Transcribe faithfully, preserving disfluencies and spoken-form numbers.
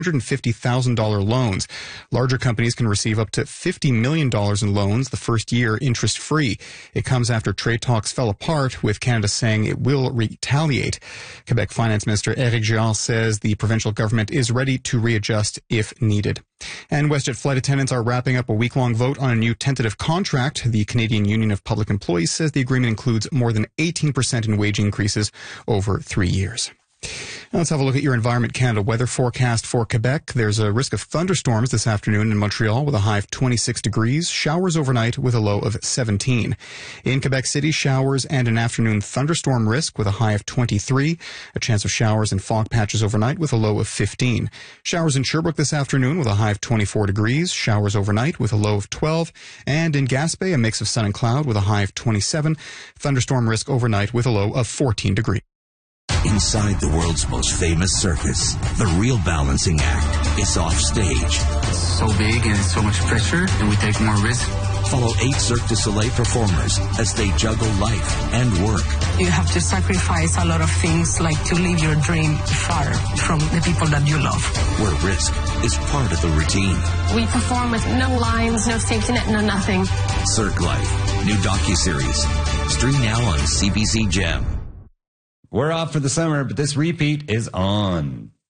one hundred fifty thousand dollars loans. Larger companies can receive up to fifty million dollars in loans the first year interest-free. It comes after trade talks fell apart, with Canada saying it will retaliate. Quebec Finance Minister Éric Girard says the provincial government is ready to readjust if needed. And WestJet flight attendants are wrapping up a week-long vote on a new tentative contract. The Canadian Union of Public Employees says the agreement includes more than eighteen percent in wage increases over three years. Now let's have a look at your Environment Canada weather forecast for Quebec. There's a risk of thunderstorms this afternoon in Montreal with a high of twenty-six degrees. Showers overnight with a low of seventeen. In Quebec City, showers and an afternoon thunderstorm risk with a high of twenty-three. A chance of showers and fog patches overnight with a low of fifteen. Showers in Sherbrooke this afternoon with a high of twenty-four degrees. Showers overnight with a low of twelve. And in Gaspé, a mix of sun and cloud with a high of twenty-seven. Thunderstorm risk overnight with a low of fourteen degrees. Inside the world's most famous circus, the Real Balancing Act is off stage. It's so big and it's so much pressure, and we take more risk. Follow eight Cirque du Soleil performers as they juggle life and work. You have to sacrifice a lot of things, like to live your dream far from the people that you love. Where risk is part of the routine. We perform with no lines, no safety net, no nothing. Cirque Life, new docuseries. Stream now on C B C Gem. We're off for the summer, but this repeat is on.